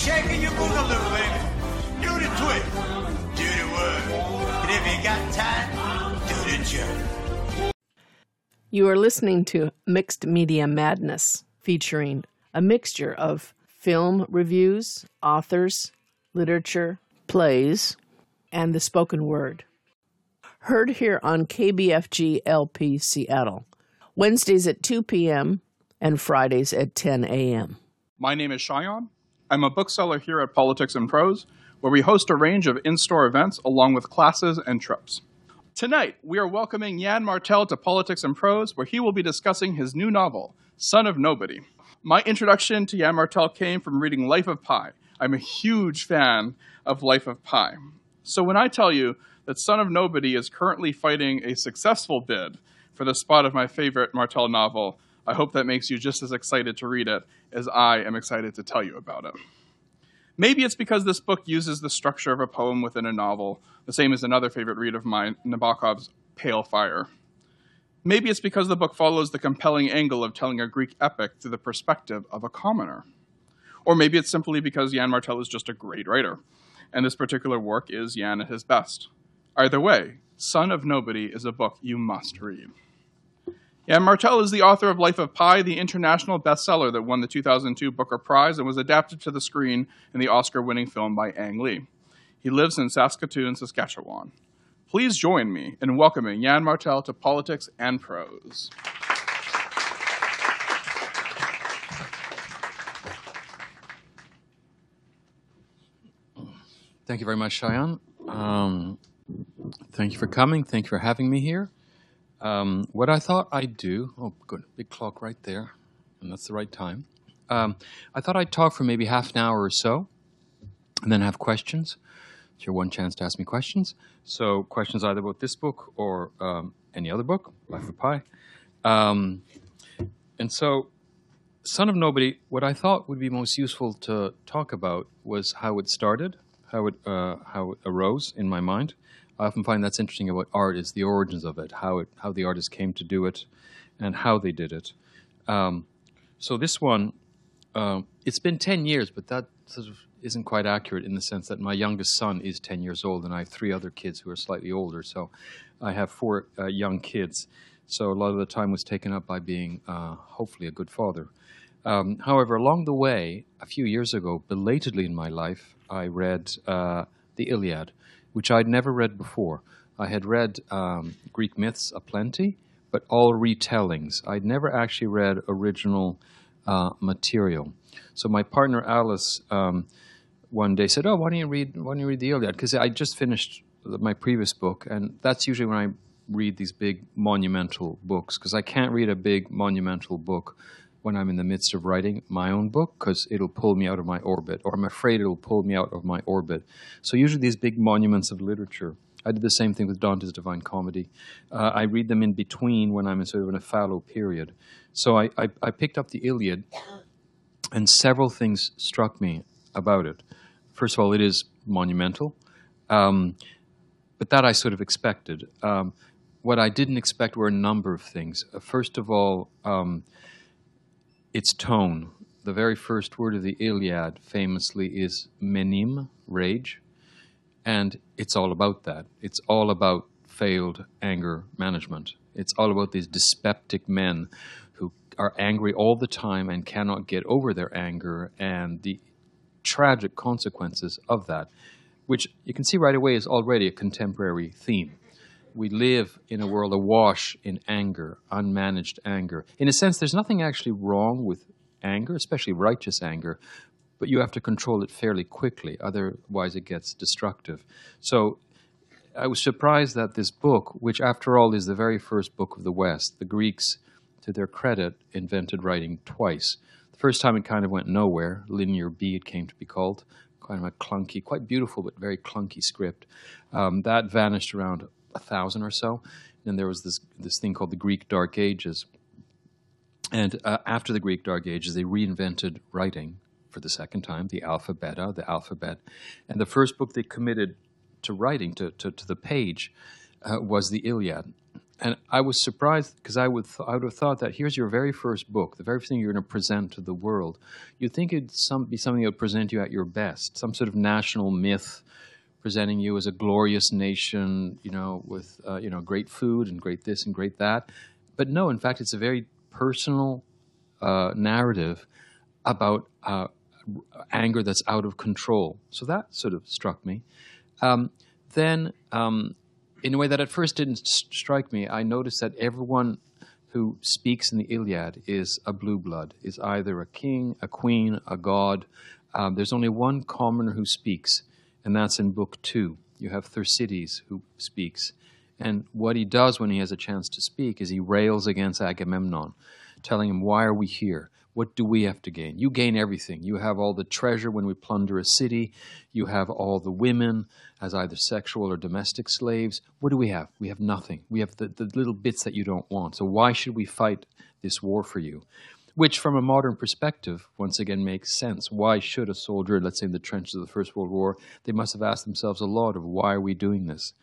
Shaking your boogaloo, baby. Do the twist, do the word, and if you got time, do the jerk. You are listening to Mixed Media Madness, featuring a mixture of film reviews, authors, literature, plays, and the spoken word. Heard here on KBFG LP Seattle, Wednesdays at 2 p.m. and Fridays at 10 a.m. My name is Cheyenne. I'm a bookseller here at Politics and Prose, where we host a range of in-store events along with classes and trips. Tonight, we are welcoming Yann Martel to Politics and Prose, where he will be discussing his new novel, Son of Nobody. My introduction to Yann Martel came from reading Life of Pi. I'm a huge fan of Life of Pi. So when I tell you that Son of Nobody is currently fighting a successful bid for the spot of my favorite Martel novel, I hope that makes you just as excited to read it as I am excited to tell you about it. Maybe it's because this book uses the structure of a poem within a novel, the same as another favorite read of mine, Nabokov's Pale Fire. Maybe it's because the book follows the compelling angle of telling a Greek epic through the perspective of a commoner. Or maybe it's simply because Yann Martel is just a great writer, and this particular work is Yann at his best. Either way, Son of Nobody is a book you must read. Yann Martel is the author of Life of Pi, the international bestseller that won the 2002 Booker Prize and was adapted to the screen in the Oscar-winning film by Ang Lee. He lives in Saskatoon, Saskatchewan. Please join me in welcoming Yann Martel to Politics and Prose. Thank you very much, Cheyenne. Thank you for coming. Thank you for having me here. What I thought I'd do, oh, good, big clock right there, and that's the right time. I thought I'd talk for maybe half an hour or so, and then have questions. It's your one chance to ask me questions. So questions either about this book or any other book, Life of Pi. And so, Son of Nobody, what I thought would be most useful to talk about was how it started, how it arose in my mind. I often find that's interesting about art is the origins of it, how the artists came to do it, and how they did it. So this one, it's been 10 years, but that sort of isn't quite accurate in the sense that my youngest son is 10 years old, and I have 3 other kids who are slightly older. So I have 4 young kids. So a lot of the time was taken up by being, hopefully, a good father. However, along the way, a few years ago, belatedly in my life, I read the Iliad, which I'd never read before. I had read Greek myths aplenty, but all retellings. I'd never actually read original material. So my partner Alice one day said, "Oh, why don't you read the Iliad?" Because I just finished my previous book, and that's usually when I read these big monumental books, because I can't read a big monumental book when I'm in the midst of writing my own book, because it'll pull me out of my orbit, or I'm afraid it'll pull me out of my orbit. So usually these big monuments of literature, I did the same thing with Dante's Divine Comedy. I read them in between when I'm in sort of in a fallow period. So I picked up the Iliad, and several things struck me about it. First of all, it is monumental, but that I sort of expected. What I didn't expect were a number of things. First of all, its tone. The very first word of the Iliad famously is menim, rage, and it's all about that. It's all about failed anger management. It's all about these dyspeptic men who are angry all the time and cannot get over their anger, and the tragic consequences of that, which you can see right away is already a contemporary theme. We live in a world awash in anger, unmanaged anger. In a sense, there's nothing actually wrong with anger, especially righteous anger, but you have to control it fairly quickly, otherwise it gets destructive. So I was surprised that this book, which after all is the very first book of the West, the Greeks, to their credit, invented writing twice. The first time it kind of went nowhere, Linear B it came to be called, kind of a clunky, quite beautiful but very clunky script. That vanished around 1,000 or so. And there was this thing called the Greek Dark Ages. And after the Greek Dark Ages, they reinvented writing for the second time, the alphabet. And the first book they committed to writing, to the page, was the Iliad. And I was surprised because I would have thought that here's your very first book, the very first thing you're going to present to the world. You'd think it'd be something that would present you at your best, some sort of national myth presenting you as a glorious nation, with great food and great this and great that. But no, in fact, it's a very personal narrative about anger that's out of control. So that sort of struck me. Then, in a way that at first didn't strike me, I noticed that everyone who speaks in the Iliad is a blue blood, is either a king, a queen, a god. There's only one commoner who speaks, and that's in Book 2. You have Thersites who speaks. And what he does when he has a chance to speak is he rails against Agamemnon, telling him, why are we here? What do we have to gain? You gain everything. You have all the treasure when we plunder a city. You have all the women as either sexual or domestic slaves. What do we have? We have nothing. We have the little bits that you don't want. So why should we fight this war for you? Which, from a modern perspective, once again makes sense. Why should a soldier, let's say in the trenches of the First World War, they must have asked themselves a lot of why are we doing this?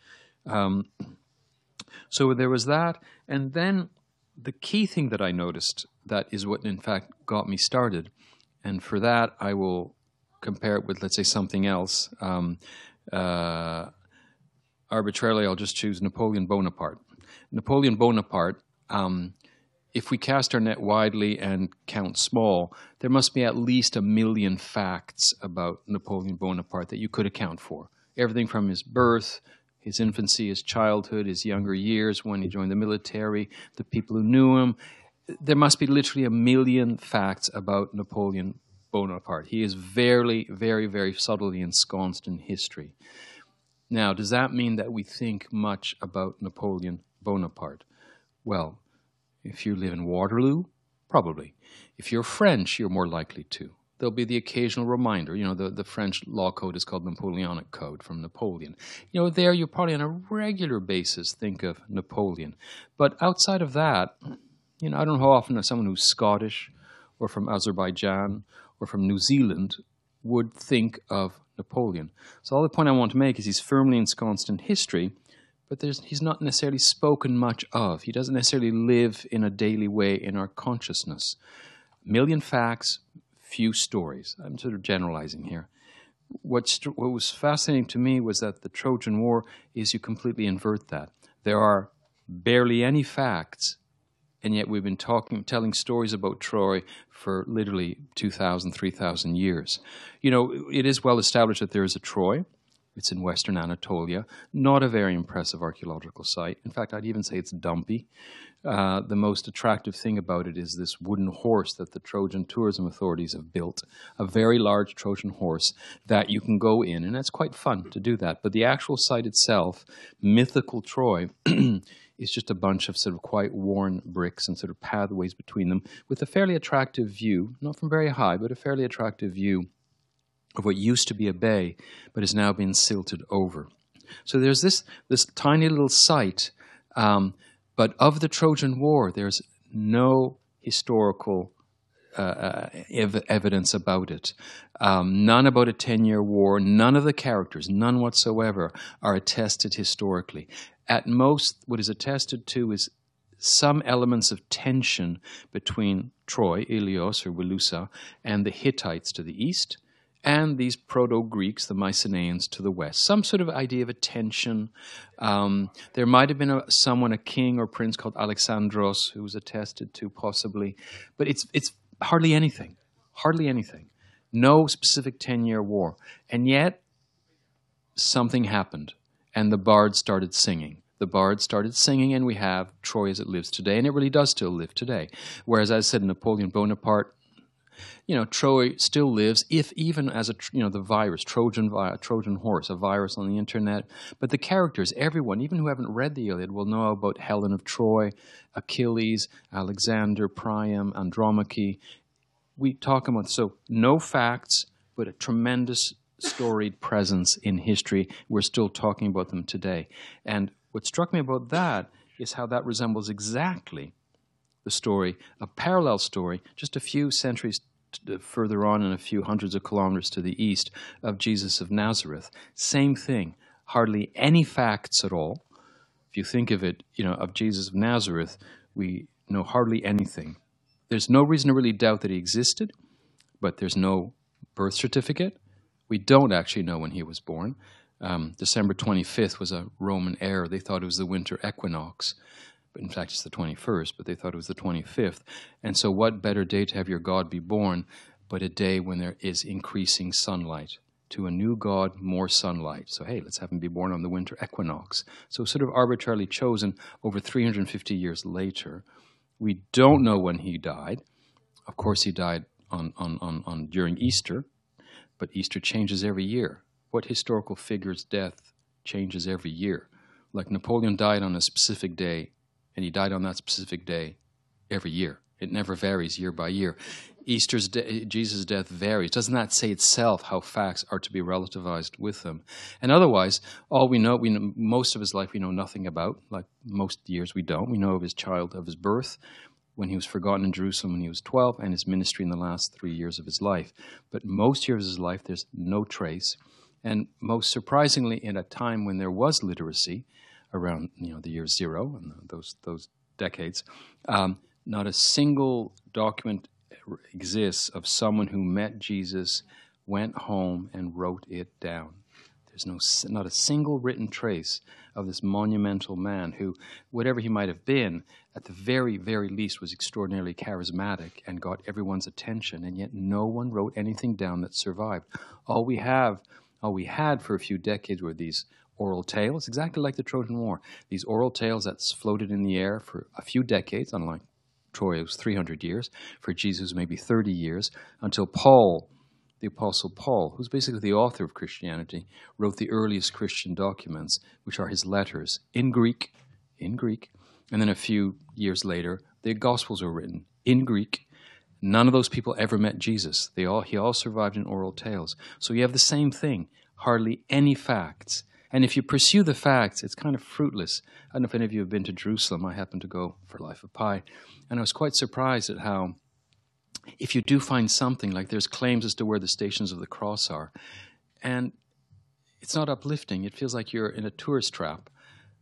So there was that. And then the key thing that I noticed that is what, in fact, got me started. And for that, I will compare it with, let's say, something else. Arbitrarily, I'll just choose Napoleon Bonaparte. Napoleon Bonaparte, if we cast our net widely and count small, there must be at least 1 million facts about Napoleon Bonaparte that you could account for. Everything from his birth, his infancy, his childhood, his younger years when he joined the military, the people who knew him. There must be literally 1 million facts about Napoleon Bonaparte. He is very, very, very subtly ensconced in history. Now, does that mean that we think much about Napoleon Bonaparte? Well, if you live in Waterloo, probably. If you're French, you're more likely to. There'll be the occasional reminder. The French law code is called Napoleonic Code from Napoleon. There you probably on a regular basis think of Napoleon. But outside of that, I don't know how often someone who's Scottish or from Azerbaijan or from New Zealand would think of Napoleon. So all the point I want to make is he's firmly ensconced in history, but he's not necessarily spoken much of. He doesn't necessarily live in a daily way in our consciousness. 1 million facts, few stories. I'm sort of generalizing here. What was fascinating to me was that the Trojan War is you completely invert that. There are barely any facts, and yet we've been telling stories about Troy for literally 2,000, 3,000 years. It is well established that there is a Troy. It's in western Anatolia. Not a very impressive archaeological site. In fact, I'd even say it's dumpy. The most attractive thing about it is this wooden horse that the Trojan tourism authorities have built. A very large Trojan horse that you can go in, and it's quite fun to do that. But the actual site itself, mythical Troy, is just a bunch of sort of quite worn bricks and sort of pathways between them with a fairly attractive view, not from very high, but a fairly attractive view of what used to be a bay, but has now been silted over. So there's this tiny little site, but of the Trojan War, there's no historical evidence about it. None about a 10-year war. None of the characters, none whatsoever, are attested historically. At most, what is attested to is some elements of tension between Troy, Ilios or Wilusa, and the Hittites to the east, and these Proto-Greeks, the Mycenaeans, to the west. Some sort of idea of a tension. There might have been a king or prince called Alexandros who was attested to, possibly. But it's hardly anything. Hardly anything. No specific 10-year war. And yet, something happened, and the bards started singing. The bards started singing, and we have Troy as it lives today, and it really does still live today. Whereas, as I said, Napoleon Bonaparte, Troy still lives, if even as the virus, Trojan horse, a virus on the internet. But the characters, everyone, even who haven't read the Iliad, will know about Helen of Troy, Achilles, Alexander, Priam, Andromache. We talk about, so no facts, but a tremendous storied presence in history. We're still talking about them today. And what struck me about that is how that resembles exactly the story, a parallel story, just a few centuries further on and a few hundreds of kilometers to the east, of Jesus of Nazareth. Same thing. Hardly any facts at all. If you think of it, of Jesus of Nazareth, we know hardly anything. There's no reason to really doubt that he existed, but there's no birth certificate. We don't actually know when he was born. December 25th was a Roman error. They thought it was the winter equinox, but in fact it's the 21st, but they thought it was the 25th. And so what better day to have your God be born but a day when there is increasing sunlight? To a new God, more sunlight. So hey, let's have him be born on the winter equinox. So sort of arbitrarily chosen over 350 years later. We don't know when he died. Of course he died during Easter, but Easter changes every year. What historical figure's death changes every year? Like Napoleon died on a specific day, and he died on that specific day every year. It never varies year by year. Jesus' death varies. Doesn't that say itself how facts are to be relativized with them? And otherwise, all we know, most of his life we know nothing about. Like most years we don't. We know of his birth, when he was forgotten in Jerusalem when he was 12, and his ministry in the last 3 years of his life. But most years of his life, there's no trace. And most surprisingly, in a time when there was literacy, around the year zero and those decades, not a single document exists of someone who met Jesus, went home, and wrote it down. There's not a single written trace of this monumental man who, whatever he might have been, at the very, very least was extraordinarily charismatic and got everyone's attention, and yet no one wrote anything down that survived. All we had for a few decades were these oral tales, exactly like the Trojan War. These oral tales that floated in the air for a few decades, unlike Troy, it was 300 years. For Jesus, maybe 30 years, until Paul, the Apostle Paul, who's basically the author of Christianity, wrote the earliest Christian documents, which are his letters, in Greek, and then a few years later, the Gospels were written in Greek. None of those people ever met Jesus. He all survived in oral tales. So you have the same thing, hardly any facts. And if you pursue the facts, it's kind of fruitless. I don't know if any of you have been to Jerusalem. I happened to go for Life of Pi. And I was quite surprised at how, if you do find something, like there's claims as to where the Stations of the Cross are, and it's not uplifting. It feels like you're in a tourist trap.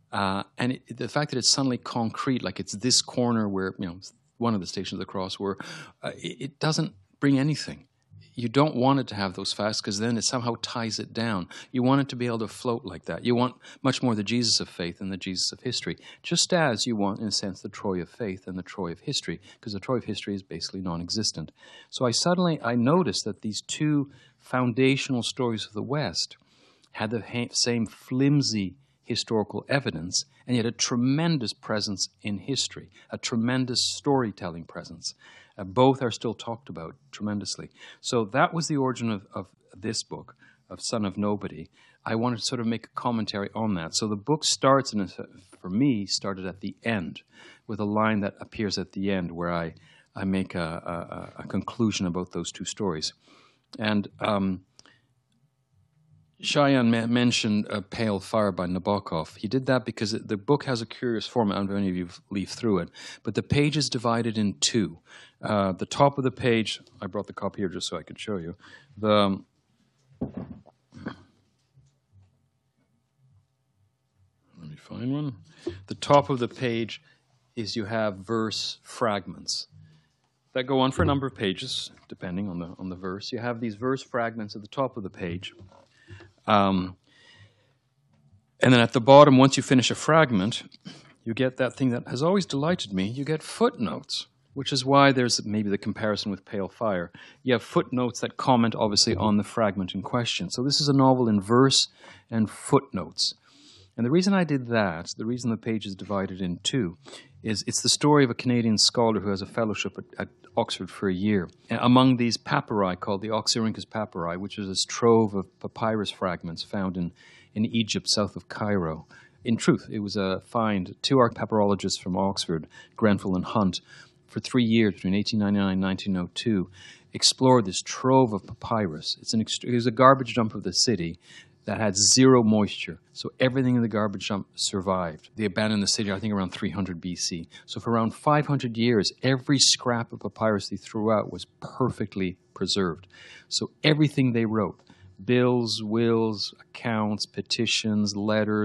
And the fact that it's suddenly concrete, like it's this corner where, one of the Stations of the Cross were, it doesn't bring anything. You don't want it to have those facts because then it somehow ties it down. You want it to be able to float like that. You want much more the Jesus of faith than the Jesus of history, just as you want, in a sense, the Troy of faith and the Troy of history, because the Troy of history is basically non-existent. So I noticed that these two foundational stories of the West had the same flimsy historical evidence, and yet a tremendous presence in history, a tremendous storytelling presence. Both are still talked about tremendously. So that was the origin of this book, of Son of Nobody. I wanted to sort of make a commentary on that. So the book starts, for me, started at the end, with a line that appears at the end where I make a conclusion about those two stories. And Cheyenne mentioned Pale Fire by Nabokov. He did that because the book has a curious format. I don't know if any of you leaf through it, but the page is divided in two. The top of the page, I brought the copy here just so I could show you. Let me find one. The top of the page is you have verse fragments that go on for a number of pages, depending on the verse. You have these verse fragments at the top of the page. And then at the bottom, once you finish a fragment, you get that thing that has always delighted me. You get footnotes, which is why there's maybe the comparison with Pale Fire. You have footnotes that comment, obviously, on the fragment in question. So this is a novel in verse and footnotes. And the reason I did that, the reason the page is divided in two, is it's the story of a Canadian scholar who has a fellowship at Oxford for a year. Among these papyri called the Oxyrhynchus papyri, which is this trove of papyrus fragments found in Egypt south of Cairo. In truth, it was a find. Two papyrologists from Oxford, Grenfell and Hunt, for 3 years, between 1899 and 1902, explored this trove of papyrus. It was a garbage dump of the city that had zero moisture. So everything in the garbage dump survived. They abandoned the city, I think, around 300 BC. So for around 500 years, every scrap of papyrus they threw out was perfectly preserved. So everything they wrote, bills, wills, accounts, petitions, letters,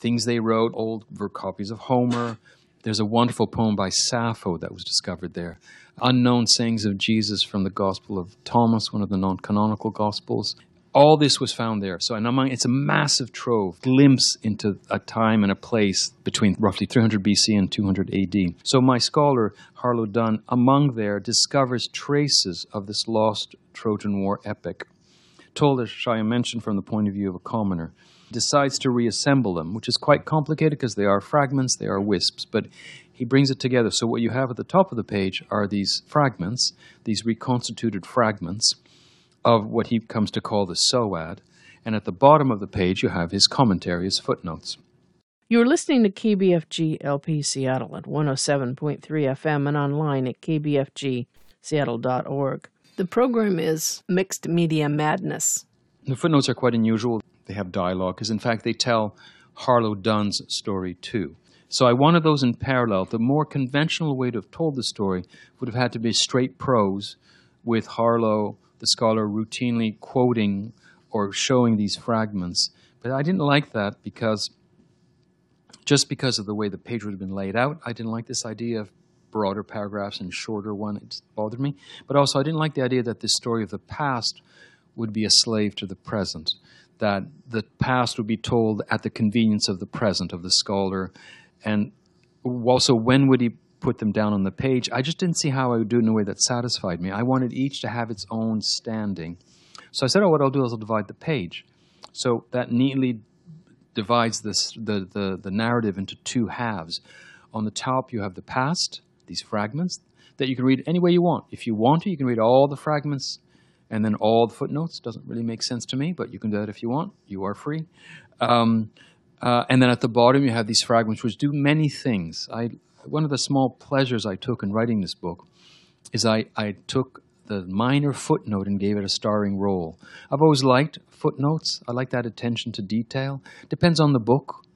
things they wrote, old copies of Homer. There's a wonderful poem by Sappho that was discovered there. Unknown sayings of Jesus from the Gospel of Thomas, one of the non-canonical Gospels. All this was found there. So it's a massive trove, glimpse into a time and a place between roughly 300 BC and 200 AD. So my scholar, Harlow Dunn, among there, discovers traces of this lost Trojan War epic, told, as Shia mentioned, from the point of view of a commoner. Decides to reassemble them, which is quite complicated because they are fragments, they are wisps, but he brings it together. So what you have at the top of the page are these fragments, these reconstituted fragments of what he comes to call the Soad, and at the bottom of the page you have his commentary, his footnotes. You're listening to KBFG LP Seattle at 107.3 FM and online at kbfgseattle.org. The program is Mixed Media Madness. The footnotes are quite unusual. They have dialogue, because in fact they tell Harlow Dunn's story too. So I wanted those in parallel. The more conventional way to have told the story would have had to be straight prose, with Harlow, the scholar, routinely quoting or showing these fragments. But I didn't like that because of the way the page would have been laid out. I didn't like this idea of broader paragraphs and shorter one. It just bothered me. But also I didn't like the idea that this story of the past would be a slave to the present, that the past would be told at the convenience of the present, of the scholar. And also, when would he put them down on the page? I just didn't see how I would do it in a way that satisfied me. I wanted each to have its own standing. So I said, what I'll do is I'll divide the page. So that neatly divides the narrative into two halves. On the top, you have the past, these fragments, that you can read any way you want. If you want to, you can read all the fragments and then all the footnotes. Doesn't really make sense to me, but you can do that if you want. You are free. And then at the bottom, you have these fragments which do many things. One of the small pleasures I took in writing this book is I took the minor footnote and gave it a starring role. I've always liked footnotes. I like that attention to detail. Depends on the book.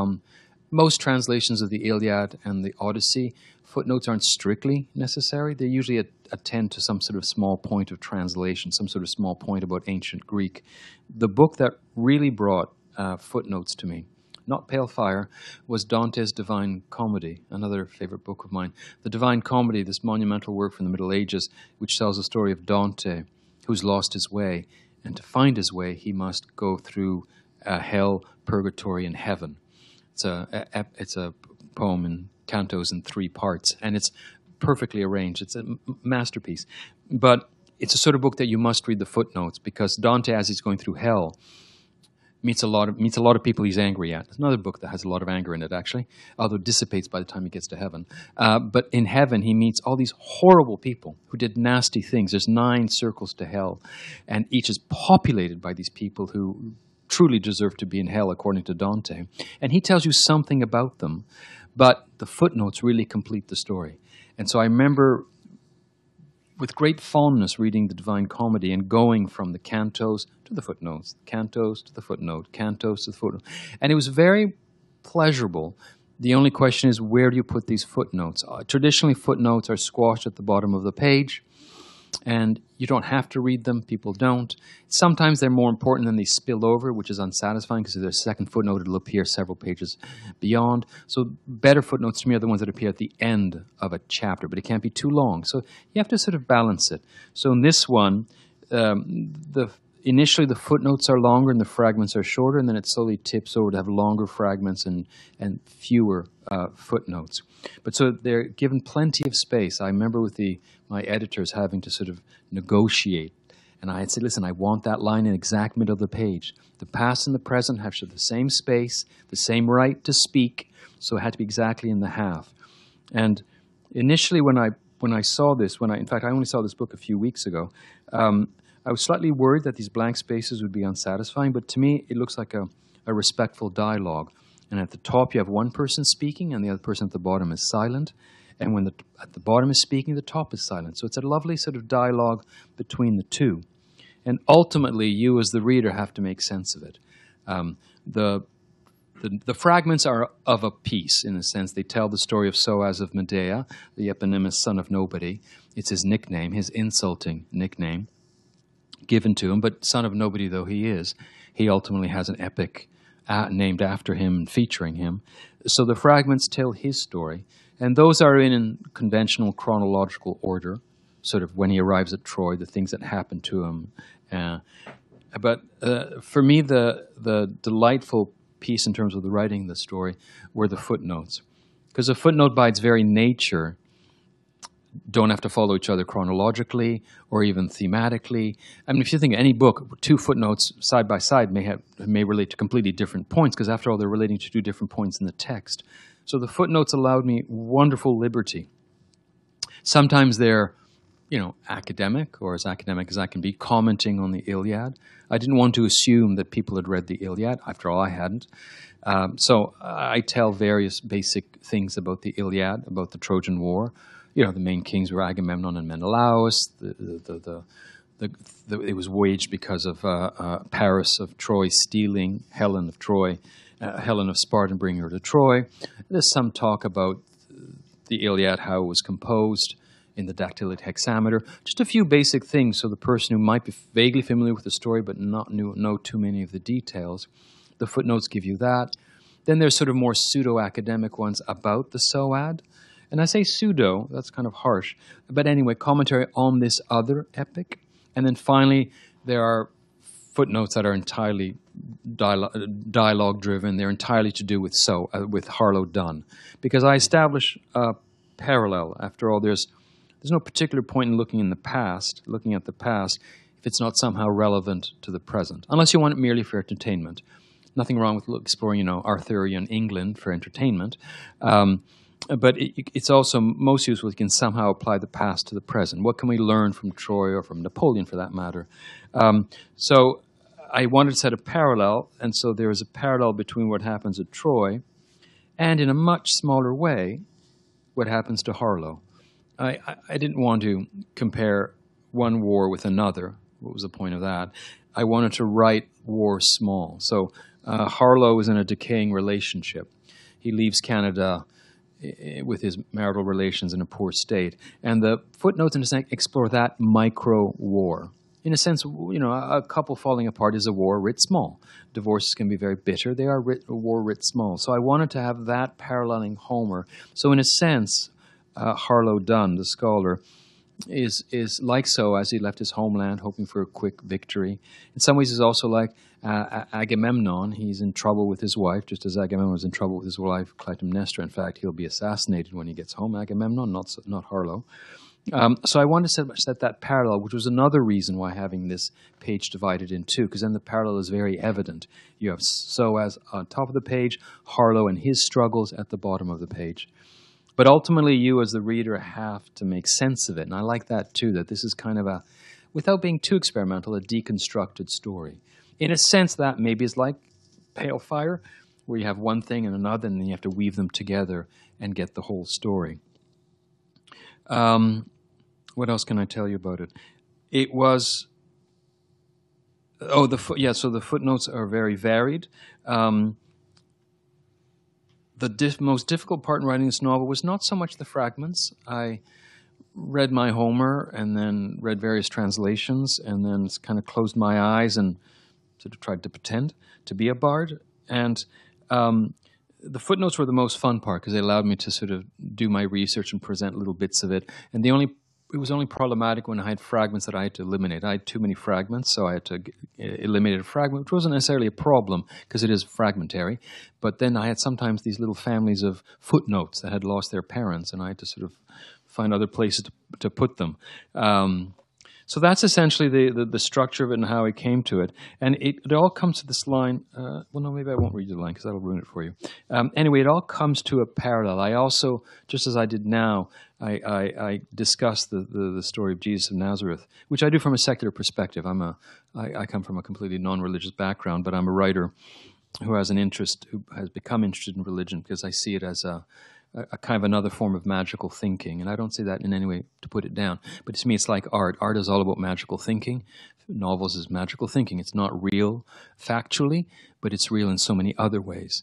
Most translations of the Iliad and the Odyssey, footnotes aren't strictly necessary. They usually attend to some sort of small point of translation, some sort of small point about ancient Greek. The book that really brought footnotes to me, not Pale Fire, was Dante's Divine Comedy, another favorite book of mine. The Divine Comedy, this monumental work from the Middle Ages, which tells the story of Dante, who's lost his way. And to find his way, he must go through hell, purgatory, and heaven. It's a poem in cantos in 3 parts, and it's perfectly arranged. It's a masterpiece. But it's a sort of book that you must read the footnotes, because Dante, as he's going through hell, meets a lot of people he's angry at. There's another book that has a lot of anger in it, actually, although it dissipates by the time he gets to heaven. But in heaven, he meets all these horrible people who did nasty things. There's 9 circles to hell, and each is populated by these people who truly deserve to be in hell, according to Dante. And he tells you something about them, but the footnotes really complete the story. And so I remember with great fondness reading the Divine Comedy and going from the cantos to the footnotes, cantos to the footnote, cantos to the footnote. And it was very pleasurable. The only question is, where do you put these footnotes? Traditionally, footnotes are squashed at the bottom of the page, and you don't have to read them. People don't. Sometimes they're more important than they spill over, which is unsatisfying, because if there's a second footnote, it'll appear several pages beyond. So better footnotes to me are the ones that appear at the end of a chapter, but it can't be too long. So you have to sort of balance it. So in this one, initially the footnotes are longer and the fragments are shorter, and then it slowly tips over to have longer fragments and fewer footnotes. But so they're given plenty of space. I remember with my editors having to sort of negotiate. And I had said, listen, I want that line in exact middle of the page. The past and the present have the same space, the same right to speak, so it had to be exactly in the half. And initially when I saw this, in fact, I only saw this book a few weeks ago, I was slightly worried that these blank spaces would be unsatisfying, but to me, it looks like a respectful dialogue. And at the top, you have one person speaking, and the other person at the bottom is silent. And when at the bottom is speaking, the top is silent. So it's a lovely sort of dialogue between the two. And ultimately, you as the reader have to make sense of it. The fragments are of a piece, in a sense. They tell the story of Soaz of Medea, the eponymous son of nobody. It's his nickname, his insulting nickname, given to him. But son of nobody though he is, he ultimately has an epic named after him and featuring him. So the fragments tell his story, and those are in conventional chronological order, sort of when he arrives at Troy, the things that happen to him. But for me, the delightful piece in terms of the writing of the story were the footnotes. Because a footnote by its very nature don't have to follow each other chronologically or even thematically. I mean, if you think of any book, two footnotes side by side may relate to completely different points, because after all, they're relating to two different points in the text. So the footnotes allowed me wonderful liberty. Sometimes they're, academic, or as academic as I can be, commenting on the Iliad. I didn't want to assume that people had read the Iliad. After all, I hadn't. So I tell various basic things about the Iliad, about the Trojan War. The main kings were Agamemnon and Menelaus. It was waged because of Paris of Troy stealing Helen of Troy, Helen of Sparta, and bringing her to Troy. There's some talk about the Iliad, how it was composed in the dactylic hexameter. Just a few basic things, so the person who might be vaguely familiar with the story but not know too many of the details. The footnotes give you that. Then there's sort of more pseudo-academic ones about the Soad. And I say pseudo, that's kind of harsh. But anyway, commentary on this other epic. And then finally, there are footnotes that are entirely dialogue-driven. They're entirely to do with Harlow Dunn. Because I establish a parallel. After all, there's no particular point in looking at the past, if it's not somehow relevant to the present. Unless you want it merely for entertainment. Nothing wrong with exploring, Arthurian England for entertainment. But it's also most useful if you can somehow apply the past to the present. What can we learn from Troy or from Napoleon, for that matter? So I wanted to set a parallel, and so there is a parallel between what happens at Troy and, in a much smaller way, what happens to Harlow. I didn't want to compare one war with another. What was the point of that? I wanted to write war small. So Harlow is in a decaying relationship. He leaves Canada with his marital relations in a poor state. And the footnotes, in a sense, explore that micro-war. In a sense, a couple falling apart is a war writ small. Divorces can be very bitter. They are a war writ small. So I wanted to have that paralleling Homer. So in a sense, Harlow Dunn, the scholar, is like so as he left his homeland hoping for a quick victory. In some ways, he's also like Agamemnon. He's in trouble with his wife, just as Agamemnon was in trouble with his wife, Clytemnestra. In fact, he'll be assassinated when he gets home, Agamemnon, not Harlow. So I wanted to set that parallel, which was another reason why having this page divided in two, because then the parallel is very evident. You have Soaz on top of the page, Harlow and his struggles at the bottom of the page. But ultimately, you as the reader have to make sense of it. And I like that too, that this is kind of without being too experimental, a deconstructed story. In a sense, that maybe is like Pale Fire, where you have one thing and another, and then you have to weave them together and get the whole story. What else can I tell you about it? It was... so the footnotes are very varied. The most difficult part in writing this novel was not so much the fragments. I read my Homer and then read various translations and then kind of closed my eyes and sort of tried to pretend to be a bard. And the footnotes were the most fun part because they allowed me to sort of do my research and present little bits of it. And it was only problematic when I had fragments that I had to eliminate. I had too many fragments, so I had to eliminate a fragment, which wasn't necessarily a problem because it is fragmentary. But then I had sometimes these little families of footnotes that had lost their parents, and I had to sort of find other places to put them. So that's essentially the structure of it and how I came to it. And it all comes to this line. Maybe I won't read you the line because that'll ruin it for you. Anyway, it all comes to a parallel. I also, just as I did now, I discuss the story of Jesus of Nazareth, which I do from a secular perspective. I come from a completely non-religious background, but I'm a writer who has become interested in religion because I see it as a kind of another form of magical thinking. And I don't say that in any way to put it down. But to me, it's like art. Art is all about magical thinking. Novels is magical thinking. It's not real factually, but it's real in so many other ways.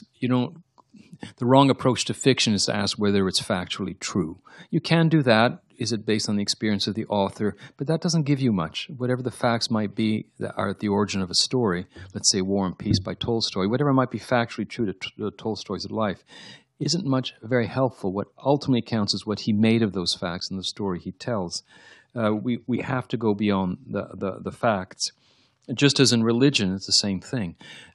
The wrong approach to fiction is to ask whether it's factually true. You can do that is it based on the experience of the author? But that doesn't give you much. Whatever the facts might be that are at the origin of a story, let's say War and Peace by Tolstoy, whatever might be factually true to Tolstoy's life, isn't much very helpful. What ultimately counts is what he made of those facts and the story he tells. We have to go beyond the facts. Just as in religion, it's the same thing.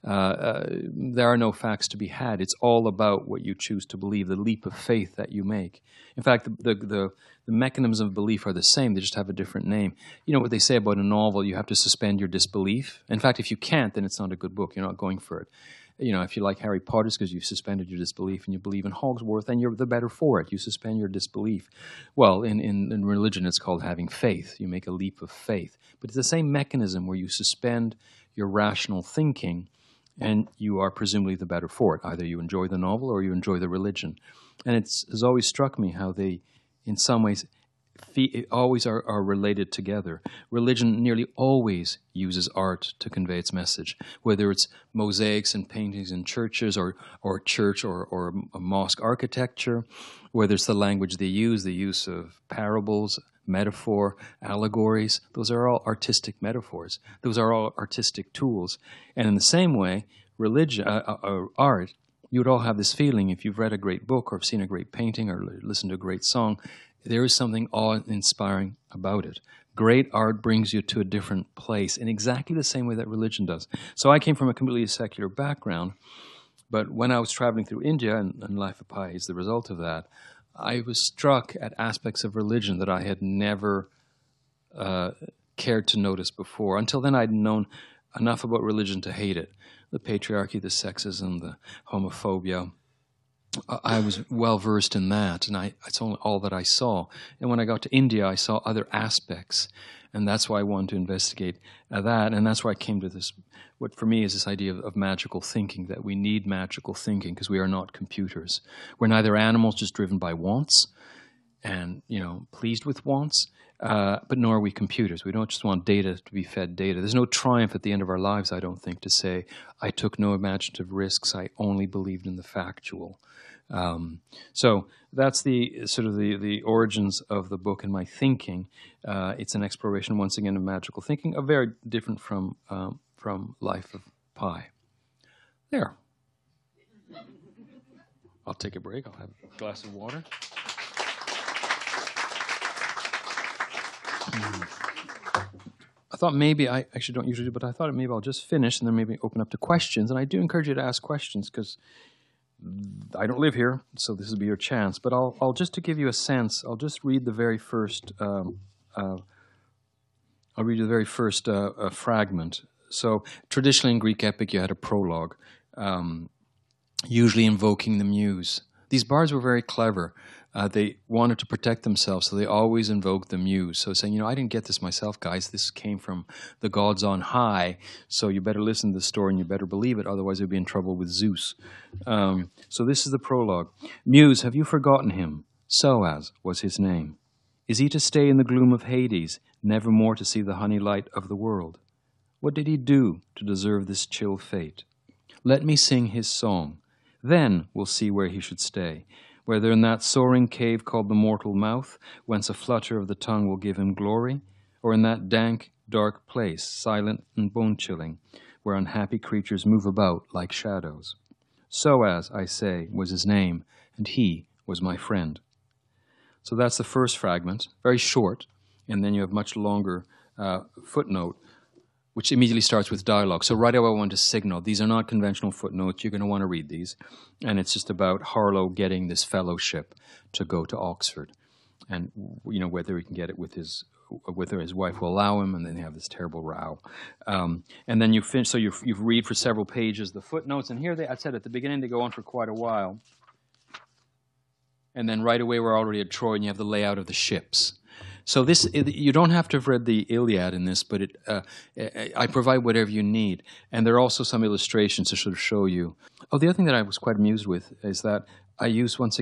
There are no facts to be had. It's all about what you choose to believe, the leap of faith that you make. In fact, the mechanisms of belief are the same. They just have a different name. You know what they say about a novel, you have to suspend your disbelief. In fact, if you can't, then it's not a good book. You're not going for it. You know, if you like Harry Potter, it's because you've suspended your disbelief and you believe in Hogwarts, then you're the better for it. You suspend your disbelief. Well, in religion, it's called having faith. You make a leap of faith. But it's the same mechanism where you suspend your rational thinking and you are presumably the better for it. Either you enjoy the novel or you enjoy the religion. And it has always struck me how they, in some ways, always are related together. Religion nearly always uses art to convey its message, whether it's mosaics and paintings in churches or church or a mosque architecture, whether it's the language they use, the use of parables, metaphor, allegories. Those are all artistic metaphors. Those are all artistic tools. And in the same way, religion, art, you would all have this feeling if you've read a great book or seen a great painting or listened to a great song, there is something awe-inspiring about it. Great art brings you to a different place in exactly the same way that religion does. So I came from a completely secular background, but when I was traveling through India, and Life of Pi is the result of that, I was struck at aspects of religion that I had never cared to notice before. Until then, I'd known enough about religion to hate it. The patriarchy, the sexism, the homophobia. I was well versed in that, and it's only all that I saw. And when I got to India, I saw other aspects, and that's why I wanted to investigate that. And that's why I came to this. What for me is this idea of magical thinking, that we need magical thinking because we are not computers. We're neither animals just driven by wants and pleased with wants, but nor are we computers. We don't just want data to be fed data. There's no triumph at the end of our lives, I don't think, to say I took no imaginative risks. I only believed in the factual. So that's the sort of the origins of the book and my thinking. It's an exploration once again of magical thinking, very different from Life of Pi. There. I'll take a break. I'll have a glass of water. I thought maybe I actually don't usually do, but I thought maybe I'll just finish and then maybe open up to questions. And I do encourage you to ask questions because I don't live here, so this will be your chance. But I'll just to give you a sense, I'll just read the very first. Fragment. So traditionally in Greek epic, you had a prologue, usually invoking the muse. These bards were very clever. They wanted to protect themselves, so they always invoked the muse. So saying, I didn't get this myself, guys. This came from the gods on high, so you better listen to the story and you better believe it, otherwise you'll be in trouble with Zeus. So this is the prologue. Muse, have you forgotten him? Soaz was his name. Is he to stay in the gloom of Hades, never more to see the honey light of the world? What did he do to deserve this chill fate? Let me sing his song. Then we'll see where he should stay, whether in that soaring cave called the mortal mouth, whence a flutter of the tongue will give him glory, or in that dank, dark place, silent and bone-chilling, where unhappy creatures move about like shadows. Soaz, I say, was his name, and he was my friend. So that's the first fragment, very short, and then you have much longer footnote, which immediately starts with dialogue. So right away I want to signal, these are not conventional footnotes, you're going to want to read these. And it's just about Harlow getting this fellowship to go to Oxford. And, whether he can get it whether his wife will allow him, and then they have this terrible row. And then you finish, so you read for several pages the footnotes, and here I said at the beginning they go on for quite a while. And then right away we're already at Troy, and you have the layout of the ships. So this, you don't have to have read the Iliad in this, but I provide whatever you need. And there are also some illustrations to sort of show you. Oh, the other thing that I was quite amused with is that I use, once again,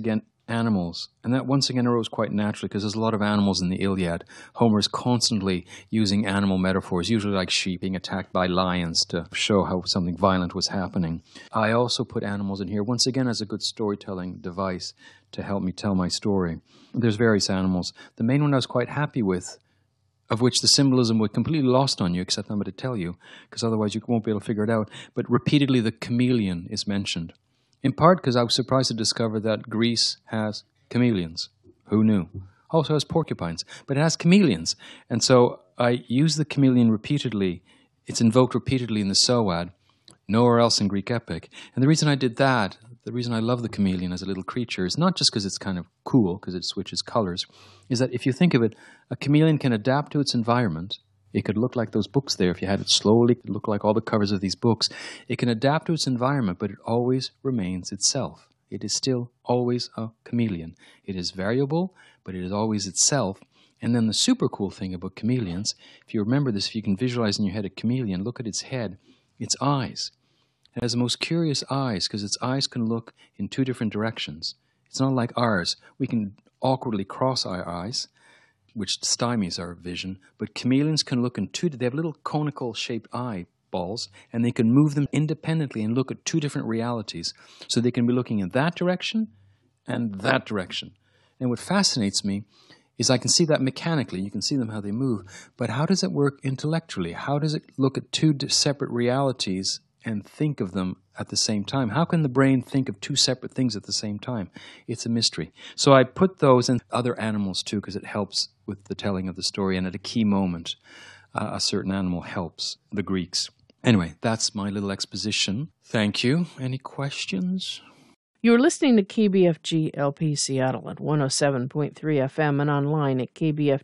animals. And that once again arose quite naturally because there's a lot of animals in the Iliad. Homer's constantly using animal metaphors, usually like sheep being attacked by lions to show how something violent was happening. I also put animals in here, once again, as a good storytelling device to help me tell my story. There's various animals. The main one I was quite happy with, of which the symbolism was completely lost on you, except I'm going to tell you, because otherwise you won't be able to figure it out. But repeatedly the chameleon is mentioned. In part because I was surprised to discover that Greece has chameleons. Who knew? Also has porcupines, but it has chameleons. And so I use the chameleon repeatedly. It's invoked repeatedly in the Soad, nowhere else in Greek epic. And the reason I did that, the reason I love the chameleon as a little creature, is not just because it's kind of cool, because it switches colors, is that if you think of it, a chameleon can adapt to its environment. It could look like those books there. If you had it slowly, it could look like all the covers of these books. It can adapt to its environment, but it always remains itself. It is still always a chameleon. It is variable, but it is always itself. And then the super cool thing about chameleons, if you remember this, if you can visualize in your head a chameleon, look at its head, its eyes. It has the most curious eyes because its eyes can look in two different directions. It's not like ours. We can awkwardly cross our eyes, which stymies our vision, but chameleons can look in they have little conical shaped eyeballs, and they can move them independently and look at two different realities. So they can be looking in that direction and that direction. And what fascinates me is I can see that mechanically. You can see them how they move, but how does it work intellectually? How does it look at two separate realities and think of them at the same time? How can the brain think of two separate things at the same time? It's a mystery. So I put those and other animals too because it helps with the telling of the story, and at a key moment, a certain animal helps the Greeks. Anyway, that's my little exposition. Thank you. Any questions? You're listening to KBFG LP Seattle at 107.3 FM and online at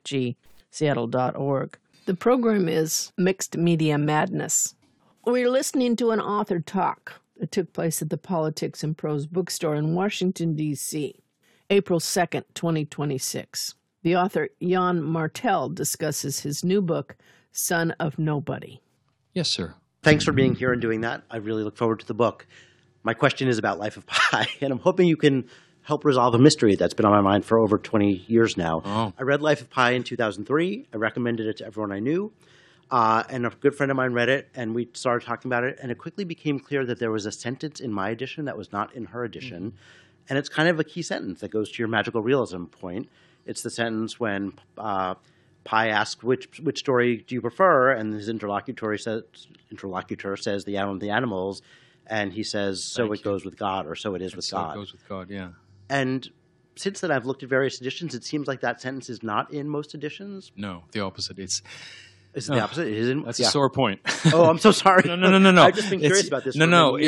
kbfgseattle.org. The program is Mixed Media Madness. We're listening to an author talk that took place at the Politics and Prose bookstore in Washington, D.C., April 2nd, 2026. The author, Jan Martel, discusses his new book, Son of Nobody. Yes, sir. Thanks for being here and doing that. I really look forward to the book. My question is about Life of Pi, and I'm hoping you can help resolve a mystery that's been on my mind for over 20 years now. Oh. I read Life of Pi in 2003. I recommended it to everyone I knew. And a good friend of mine read it, and we started talking about it, and it quickly became clear that there was a sentence in my edition that was not in her edition. Mm-hmm. And it's kind of a key sentence that goes to your magical realism point. It's the sentence when Pi asks, which story do you prefer? And his interlocutor says the animals, and he says, so it goes with God, or so it is with God. So it goes with God, yeah. And since then I've looked at various editions. It seems like that sentence is not in most editions. No, the opposite. Is it the opposite? It isn't. That's a sore point. Oh, I'm so sorry. No. I've just been curious about this.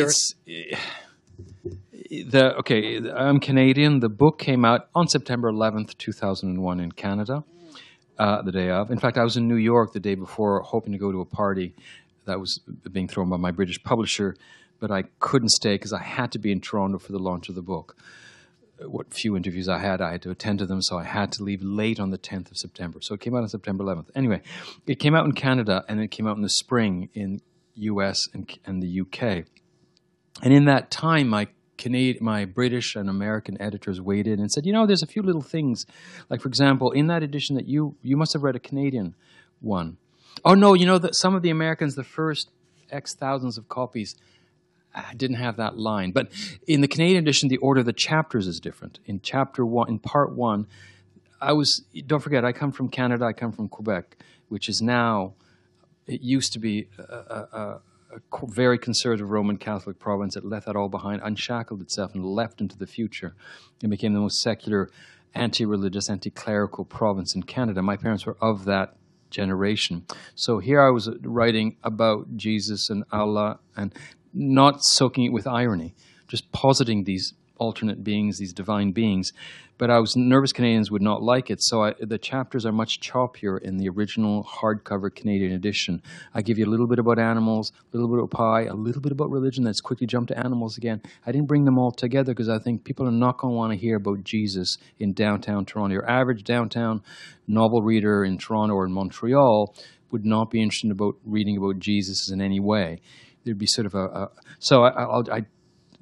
I'm Canadian. The book came out on September 11th, 2001 in Canada, the day of. In fact, I was in New York the day before, hoping to go to a party that was being thrown by my British publisher, but I couldn't stay because I had to be in Toronto for the launch of the book. What few interviews I had to attend to them, so I had to leave late on the 10th of September. So it came out on September 11th. Anyway, it came out in Canada, and it came out in the spring in US and the UK. And in that time, my British and American editors weighed in and said, there's a few little things. Like, for example, in that edition that you must have read a Canadian one. Oh, no, that some of the Americans, the first X thousands of copies, didn't have that line. But in the Canadian edition, the order of the chapters is different. In part one, don't forget, I come from Canada, I come from Quebec, which is now, it used to be a very conservative Roman Catholic province that left that all behind, unshackled itself, and left into the future, and became the most secular, anti-religious, anti-clerical province in Canada. My parents were of that generation. So here I was writing about Jesus and Allah, and not soaking it with irony, just positing these alternate beings, these divine beings. But I was nervous Canadians would not like it, so the chapters are much choppier in the original hardcover Canadian edition. I give you a little bit about animals, a little bit about Pi, a little bit about religion, let's quickly jump to animals again. I didn't bring them all together because I think people are not going to want to hear about Jesus in downtown Toronto. Your average downtown novel reader in Toronto or in Montreal would not be interested about reading about Jesus in any way. There'd be sort of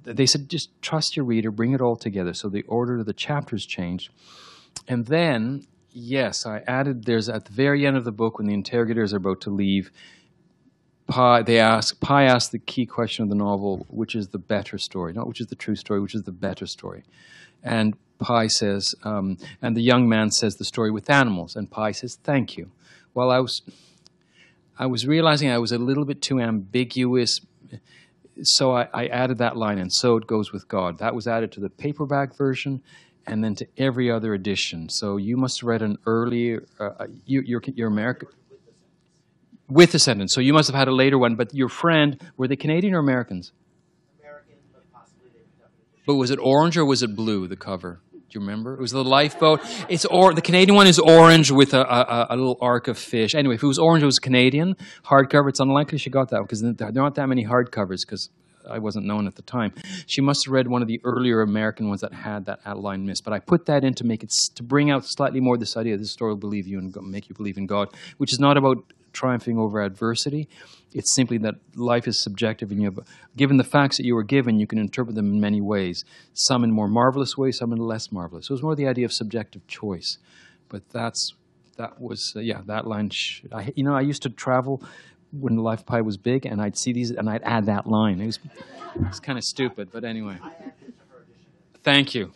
they said, just trust your reader, bring it all together. So the order of the chapters changed. And then, yes, I added, there's at the very end of the book when the interrogators are about to leave, Pi asks the key question of the novel, which is the better story, not which is the true story, which is the better story. And Pi says, and the young man says the story with animals, and Pi says, thank you. Well, I was realizing I was a little bit too ambiguous, so I added that line, and so it goes with God. That was added to the paperback version, and then to every other edition. So you must have read an earlier, you're American. With the sentence. So you must have had a later one, but your friend, were they Canadian or Americans? Americans, but possibly they picked up an edition. But was it orange or was it blue, the cover? Do you remember? It was the lifeboat. The Canadian one is orange with a little arc of fish. Anyway, if it was orange, it was Canadian. Hardcover, it's unlikely she got that because there aren't that many hardcovers because I wasn't known at the time. She must have read one of the earlier American ones that had that outline missed. But I put that in to bring out slightly more this idea, this story will believe you and make you believe in God, which is not about triumphing over adversity. It's simply that life is subjective, and given the facts that you were given, you can interpret them in many ways. Some in more marvelous ways, some in less marvelous. So it was more the idea of subjective choice. But that line. I used to travel when the Life Pi was big, and I'd see these, and I'd add that line. It was kind of stupid, but anyway. Thank you.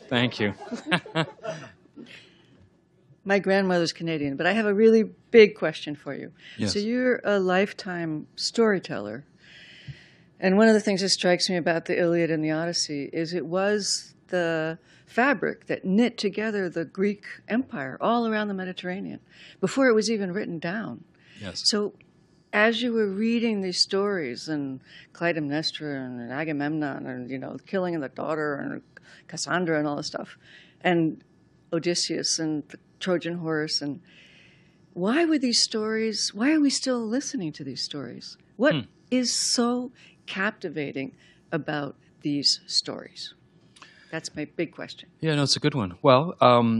My grandmother's Canadian, but I have a really big question for you. Yes. So you're a lifetime storyteller, and one of the things that strikes me about the Iliad and the Odyssey is it was the fabric that knit together the Greek Empire all around the Mediterranean before it was even written down. Yes. So as you were reading these stories, and Clytemnestra and Agamemnon, and killing of the daughter, and Cassandra and all this stuff, and Odysseus and the Trojan horse, and why are we still listening to these stories? What is so captivating about these stories? That's my big question. Yeah, no, it's a good one. Well,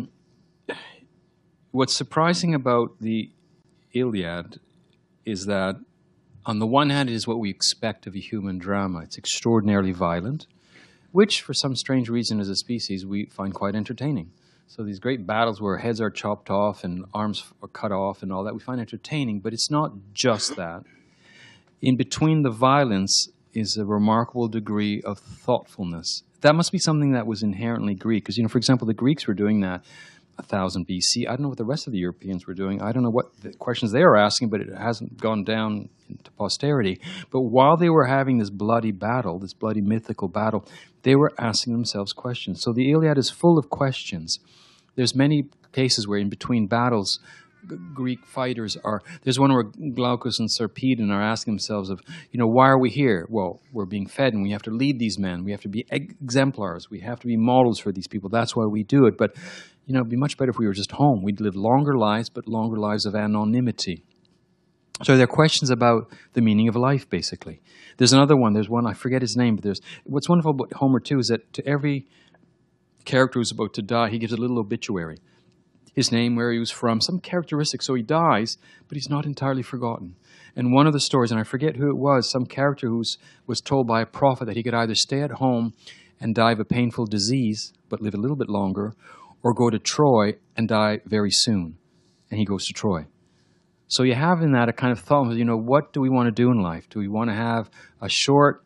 what's surprising about the Iliad is that, on the one hand, it is what we expect of a human drama. It's extraordinarily violent, which, for some strange reason as a species, we find quite entertaining. So these great battles where heads are chopped off and arms are cut off and all that, we find entertaining, but it's not just that. In between the violence is a remarkable degree of thoughtfulness. That must be something that was inherently Greek, because, for example, the Greeks were doing that 1000 BC. I don't know what the rest of the Europeans were doing. I don't know what the questions they were asking, but it hasn't gone down into posterity. But while they were having this bloody battle, this bloody mythical battle, they were asking themselves questions. So the Iliad is full of questions. There's many cases where in between battles, Greek fighters there's one where Glaucus and Sarpedon are asking themselves why are we here? Well, we're being fed and we have to lead these men. We have to be exemplars. We have to be models for these people. That's why we do it. But, it'd be much better if we were just home. We'd live longer lives, but longer lives of anonymity. So there are questions about the meaning of life, basically. There's another one. There's one, I forget his name, but what's wonderful about Homer, too, is that to every character who's about to die, he gives a little obituary. His name, where he was from, some characteristics. So he dies, but he's not entirely forgotten. And one of the stories, and I forget who it was, some character who was told by a prophet that he could either stay at home and die of a painful disease, but live a little bit longer, or go to Troy and die very soon. And he goes to Troy. So you have in that a kind of thought, what do we want to do in life? Do we want to have a short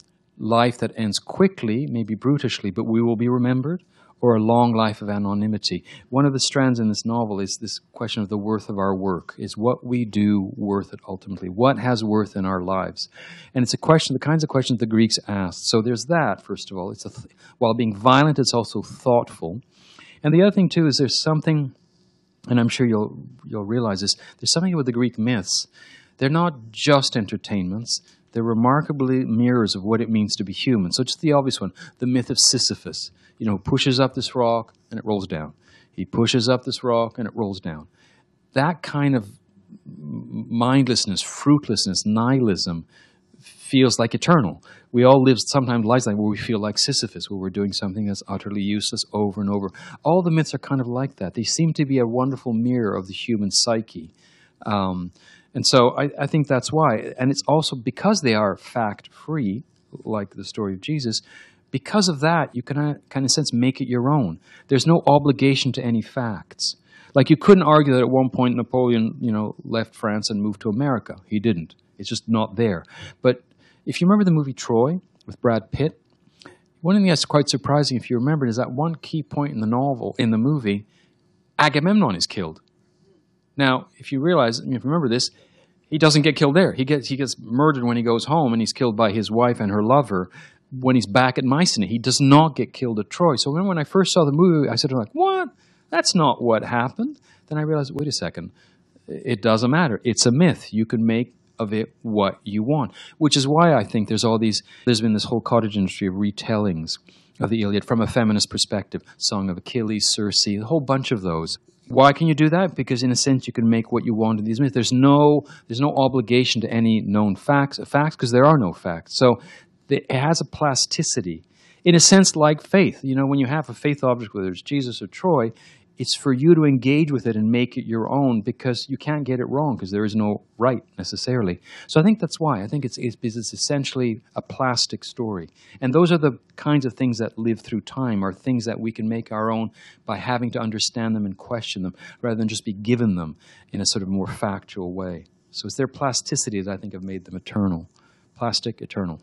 life that ends quickly, maybe brutishly, but we will be remembered? Or a long life of anonymity? One of the strands in this novel is this question of the worth of our work. Is what we do worth it ultimately? What has worth in our lives? And it's a question, the kinds of questions the Greeks asked. So there's that, first of all. While being violent, it's also thoughtful. And the other thing, too, is there's something, and I'm sure you'll realize this, there's something with the Greek myths. They're not just entertainments. They're remarkably mirrors of what it means to be human. So just the obvious one, the myth of Sisyphus. Pushes up this rock and it rolls down. He pushes up this rock and it rolls down. That kind of mindlessness, fruitlessness, nihilism feels like eternal. We all live sometimes lives like where we feel like Sisyphus, where we're doing something that's utterly useless over and over. All the myths are kind of like that. They seem to be a wonderful mirror of the human psyche. And so I think that's why. And it's also because they are fact-free, like the story of Jesus, because of that, you can, kind of sense, make it your own. There's no obligation to any facts. Like, you couldn't argue that at one point Napoleon, left France and moved to America. He didn't. It's just not there. But if you remember the movie Troy with Brad Pitt, one thing that's quite surprising, if you remember, is that one key point in the novel, in the movie, Agamemnon is killed. Now, if you realize, if you remember this, he doesn't get killed there. He gets murdered when he goes home, and he's killed by his wife and her lover when he's back at Mycenae. He does not get killed at Troy. So when I first saw the movie, I said, what? That's not what happened. Then I realized, wait a second. It doesn't matter. It's a myth. You can make of it what you want, which is why I think there's been this whole cottage industry of retellings of the Iliad from a feminist perspective. Song of Achilles, Circe, a whole bunch of those. Why can you do that? Because in a sense you can make what you want in these myths. There's no obligation to any known facts because there are no facts. So it has a plasticity. In a sense, like faith. When you have a faith object, whether it's Jesus or Troy, it's for you to engage with it and make it your own, because you can't get it wrong, because there is no right necessarily. So I think that's why. I think it's essentially a plastic story. And those are the kinds of things that live through time, are things that we can make our own by having to understand them and question them, rather than just be given them in a sort of more factual way. So it's their plasticity that I think have made them eternal. Plastic, eternal.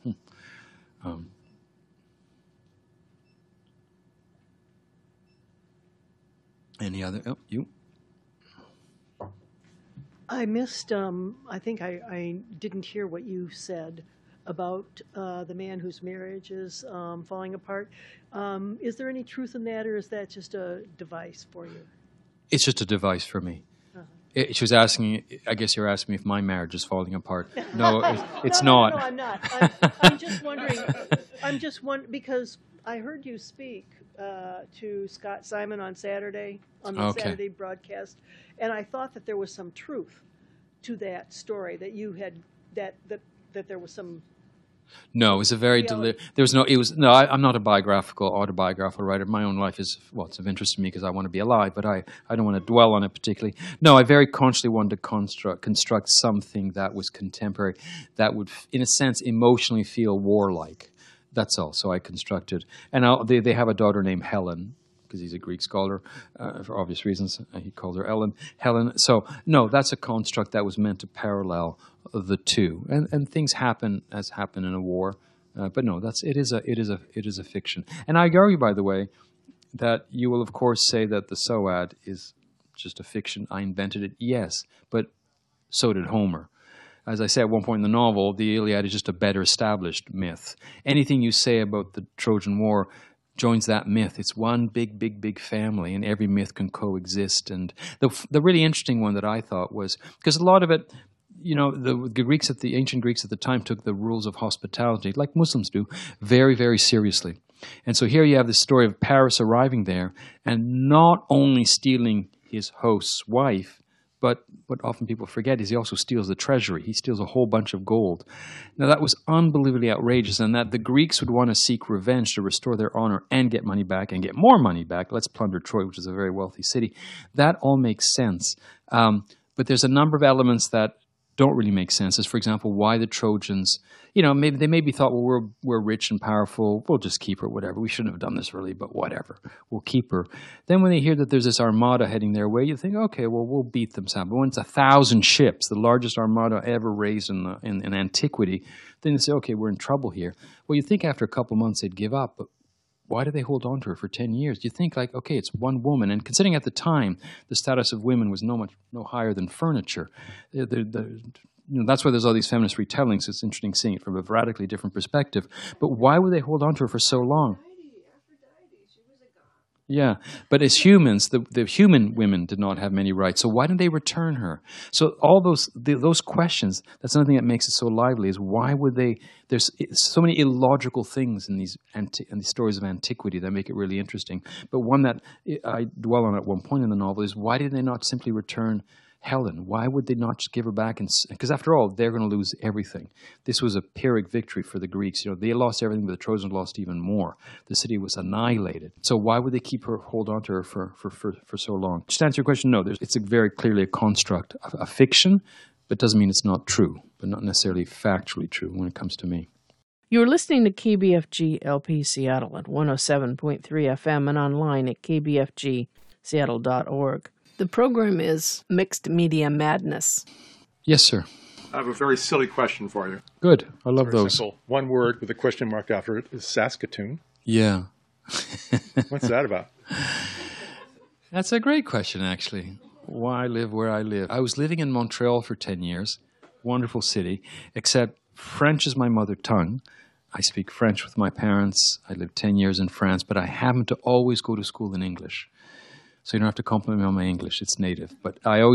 Any other? Oh, you. I missed, I think I didn't hear what you said about the man whose marriage is falling apart. Is there any truth in that, or is that just a device for you? It's just a device for me. She was asking, I guess you're asking me if my marriage is falling apart. No, it's not. No, I'm not. I'm just wondering, because I heard you speak to Scott Simon on Saturday, on the Saturday broadcast, and I thought that there was some truth to that story, that you had, that there was some... No, it was a very I'm not a autobiographical writer. My own life is, it's of interest to me because I want to be alive, but I don't want to dwell on it particularly. No, I very consciously wanted to construct something that was contemporary, that would, in a sense, emotionally feel warlike. That's all. So I constructed. And they have a daughter named Helen, because he's a Greek scholar, for obvious reasons. He called her Helen. So, no, that's a construct that was meant to parallel the two. And things happen as happen in a war. But no, it is a fiction. And I argue, by the way, that you will, of course, say that the Soad is just a fiction. I invented it. Yes, but so did Homer. As I say at one point in the novel, the Iliad is just a better established myth. Anything you say about the Trojan War joins that myth. It's one big, big, big family, and every myth can coexist. And the really interesting one that I thought was, because a lot of it, the ancient Greeks at the time took the rules of hospitality, like Muslims do, very, very seriously. And so here you have this story of Paris arriving there and not only stealing his host's wife, but what often people forget is he also steals the treasury. He steals a whole bunch of gold. Now, that was unbelievably outrageous, and that the Greeks would want to seek revenge to restore their honor and get money back and get more money back. Let's plunder Troy, which is a very wealthy city. That all makes sense. But there's a number of elements that don't really make sense. As, for example, why the Trojans, maybe they maybe thought, well, we're rich and powerful, we'll just keep her, whatever. We shouldn't have done this really, but whatever. We'll keep her. Then when they hear that there's this armada heading their way, you think, okay, well, we'll beat them some. But when it's 1,000 ships, the largest armada ever raised in antiquity, then they say, okay, we're in trouble here. Well, you think after a couple months they'd give up, but why did they hold on to her for 10 years? You think like, okay, it's one woman. And considering at the time the status of women was no higher than furniture, that's why there's all these feminist retellings. It's interesting seeing it from a radically different perspective. But why would they hold on to her for so long? Yeah, but as humans, the human women did not have many rights. So why didn't they return her? So all those questions, that's another thing that makes it so lively, is why would they? There's so many illogical things in these stories of antiquity that make it really interesting. But one that I dwell on at one point in the novel is, why did they not simply return Helen? Why would they not just give her back? Because after all, they're going to lose everything. This was a Pyrrhic victory for the Greeks. They lost everything, but the Trojans lost even more. The city was annihilated. So why would they hold on to her for so long? Just to answer your question, no. It's very clearly a construct, a fiction, but doesn't mean it's not true, but not necessarily factually true when it comes to me. You're listening to KBFG LP Seattle at 107.3 FM and online at kbfgseattle.org. The program is Mixed Media Madness. Yes, sir. I have a very silly question for you. Good. I love those. Simple. One word with a question mark after it is Saskatoon. Yeah. What's that about? That's a great question, actually. Why live where I live? I was living in Montreal for 10 years. Wonderful city, except French is my mother tongue. I speak French with my parents. I lived 10 years in France, but I happen to always go to school in English. So you don't have to compliment me on my English. It's native. But I always